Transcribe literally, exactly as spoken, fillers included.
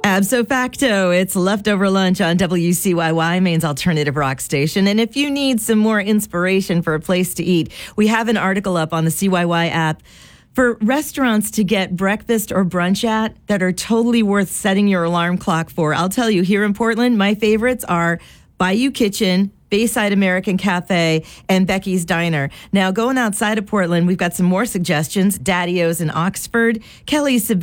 Abso facto, it's Leftover Lunch on W C Y Y, Maine's alternative rock station. And if you need some more inspiration for a place to eat, we have an article up on the C Y Y app for restaurants to get breakfast or brunch at that are totally worth setting your alarm clock for. I'll tell you, here in Portland, my favorites are Bayou Kitchen, Bayside American Cafe, and Becky's Diner. Now, going outside of Portland, we've got some more suggestions. Daddy-O's in Oxford, Kelly's